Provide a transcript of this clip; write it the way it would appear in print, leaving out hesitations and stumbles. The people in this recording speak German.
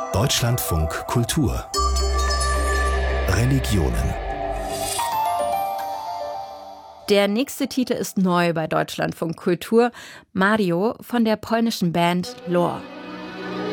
Deutschlandfunk Kultur Religionen. Der nächste Titel ist neu bei Deutschlandfunk Kultur. Mario von der polnischen Band Lore.